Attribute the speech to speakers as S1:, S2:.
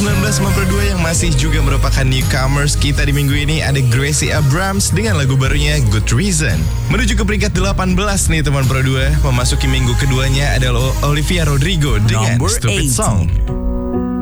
S1: 1992 yang masih juga merupakan newcomers kita di minggu ini ada Gracie Abrams dengan lagu barunya Good Reason. Menuju ke peringkat 18 nih teman Pro 2, memasuki minggu keduanya adalah Olivia Rodrigo dengan
S2: Number
S1: Stupid
S2: 18.
S1: Song.